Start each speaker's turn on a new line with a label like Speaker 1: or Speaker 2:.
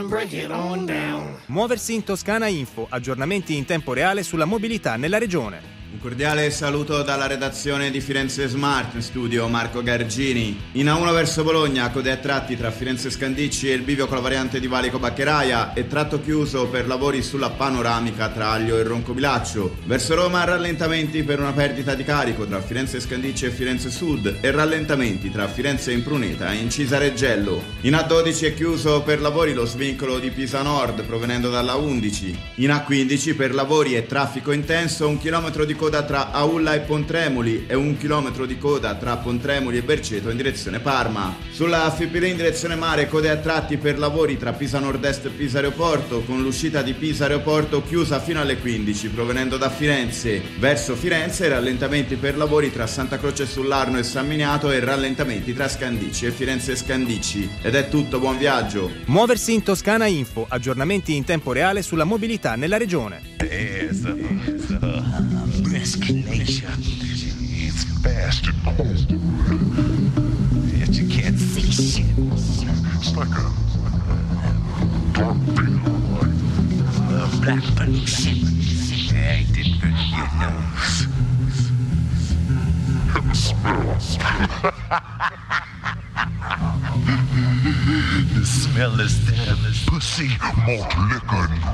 Speaker 1: Break it on down.
Speaker 2: Muoversi in Toscana Info, aggiornamenti in tempo reale sulla mobilità nella regione.
Speaker 3: Un cordiale saluto dalla redazione di Firenze Smart, in studio Marco Gargini. In A1 verso Bologna, code a tratti tra Firenze Scandicci e il bivio con la variante di Valico Baccheraia e tratto chiuso per lavori sulla panoramica tra Aglio e Roncobilaccio. Verso Roma rallentamenti per una perdita di carico tra Firenze Scandicci e Firenze Sud e rallentamenti tra Firenze Impruneta e Incisa Reggello. In A12 è chiuso per lavori lo svincolo di Pisa Nord provenendo dalla 11. In A15 per lavori e traffico intenso 1 chilometro di coda tra Aulla e Pontremoli e 1 chilometro di coda tra Pontremoli e Berceto in direzione Parma. Sulla FIPD in direzione mare code a tratti per lavori tra Pisa Nord-Est e Pisa Aeroporto con l'uscita di Pisa Aeroporto chiusa fino alle 15 provenendo da Firenze. Verso Firenze rallentamenti per lavori tra Santa Croce sull'Arno e San Miniato e rallentamenti tra Scandicci e Firenze Scandicci. Ed è tutto, buon viaggio.
Speaker 2: Muoversi in Toscana Info, aggiornamenti in tempo reale sulla mobilità nella regione.
Speaker 4: Brisk nature. It's fast and cold. Yet you can't see shit. It's like a dark beetle. A blackbird shit. Acting for your nose. It smells. The smell is that of pussy malt liquor.